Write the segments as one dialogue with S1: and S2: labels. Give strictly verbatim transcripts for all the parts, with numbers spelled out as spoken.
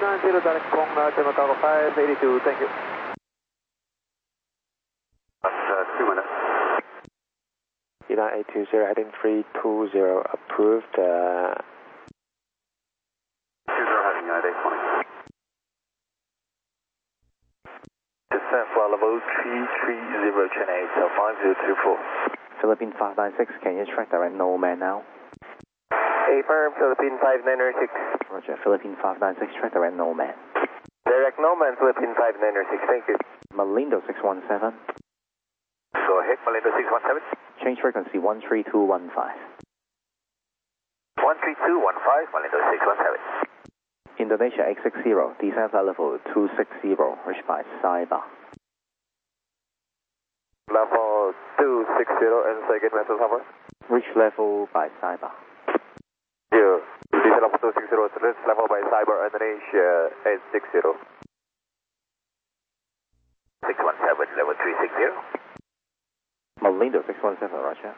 S1: nine zero, direct Kong, uh, General Cargo five eighty-two, thank you.
S2: That's uh, two minutes.
S3: United eight two zero, heading three two zero, approved. Uh,
S2: two zero, heading United eight twenty.
S4: Descent flight level three three zero, China eight, uh, five zero two four.
S5: Philippine five nine six, can you track direct Nomad now?
S1: A firm, Philippine five nine six.
S5: Roger, Philippine five nine six, track direct Nomad.
S1: Direct Nomad, Philippine five nine six, thank you.
S5: Malindo six one seven.
S4: Go ahead, Malindo six one seven.
S5: Change frequency one three two one five.
S4: one three two one five, Malindo six one seven.
S5: Indonesia eight six zero, descent flight level two six zero, reached by Saiba.
S1: Level two six zero, and second vessel hover.
S5: Reach level by Saiba.
S1: Yeah, descent level two six zero, reach level by Cyber Indonesia eight six zero.
S4: six one seven, level three six zero.
S5: Malindo six one seven, roger.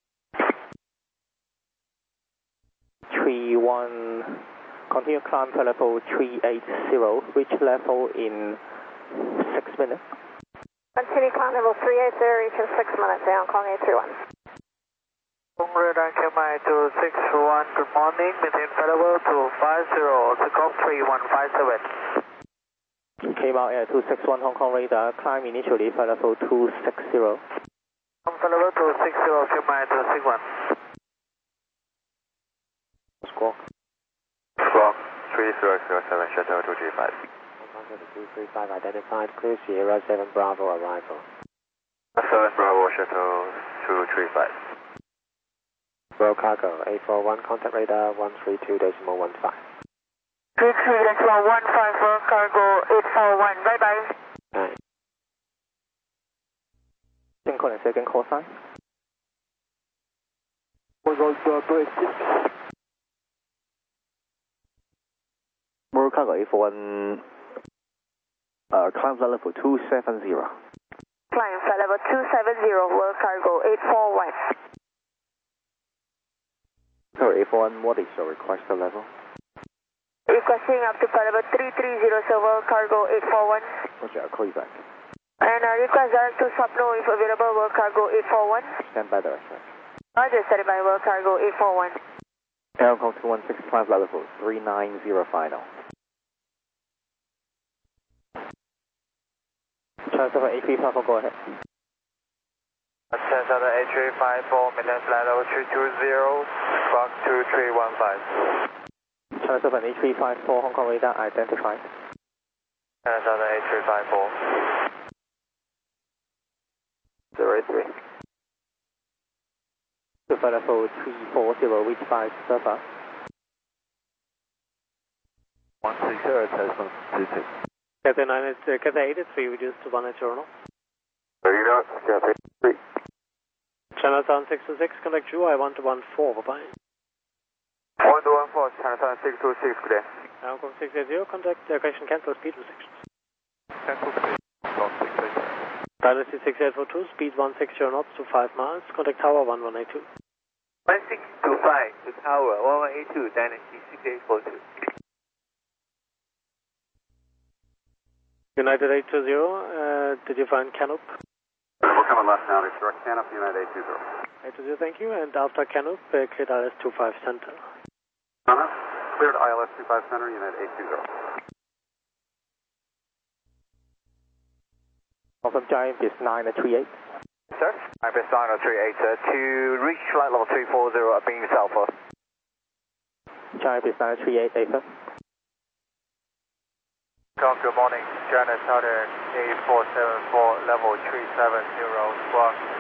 S3: three one, continue climb to level three eight zero, reach level in six minutes.
S6: Continue climb level three eight zero, reach in six minutes, down Kong eight three one.
S1: Kong radar K M I two six one, good morning, maintain flight level two five zero, Takeoff three one five seven.
S3: Came out Air two six one, Hong Kong radar, climb initially flight level two six zero.
S1: Flight level two six zero, K M I two six one.
S3: Squawk.
S4: Squawk three zero zero seven, shuttle two three five.
S3: two three five identified, clear Sierra seven Bravo arrival.
S4: seven Bravo, shuttle two three five.
S3: World Cargo eight four one, contact radar one three two decimal one five.
S6: three three decimal one five, World Cargo eight four one, bye bye.
S3: Right. Call and second call sign.
S5: World Cargo eight four one, uh, climb flight level two seven zero.
S6: Climb flight level two seven zero, World Cargo eight four one.
S5: Sorry, eight four one, what is your requested level?
S6: Requesting up to flight level three three zero, so World Cargo eight four one.
S5: Roger, I'll call you back.
S6: And uh, request direct to Swapno if available, World Cargo eight four one.
S5: Stand by direct.
S6: Roger, steady by World Cargo eight four one.
S5: Air Hong Kong two one six, climb flight level three nine zero final.
S3: Transfer eight three five four, go ahead.
S1: Transfer eight three five four, maintain flight level two two zero, squawk two three one five.
S3: Transfer eight three five four, Hong Kong radar identified.
S1: Transfer eight three five four. zero eight three.
S3: To flight level three four zero, reach by Surfer.
S1: one six zero, telephone two six.
S3: Cathay nine, uh, Cathay eighty-three, reduced to one at journal.
S1: thirty knots, Cathay three.
S3: Channel sound six two six, contact you, I one to one four, bye bye.
S1: one two one four, channel sound six two six, good day.
S3: Hong Kong six eight zero, contact uh, correction cancel, speed restrictions.
S1: Cancel speed, Hong Kong six eight zero.
S3: Dynasty six eight four two, speed one six zero knots to five miles, contact tower one one eight two.
S1: one six two five to tower one one eight two, Dynasty six eight four two.
S3: United eight two zero, uh, did you find Canop?
S2: We're coming left now, it's direct Canop, United eight two zero.
S3: eight two zero, thank you, and after Canop, uh, cleared I L S two five center.
S2: Canop, cleared I L S two five center, United eight two zero.
S3: From Giant is nine three eight.
S1: Sir, I'm best nine three eight, sir, to reach flight level three four zero, up being Alpha.
S3: Giant is nine three eight, Acer.
S1: Good morning, Janet Southern eight four seven four, level three seven zero, squawk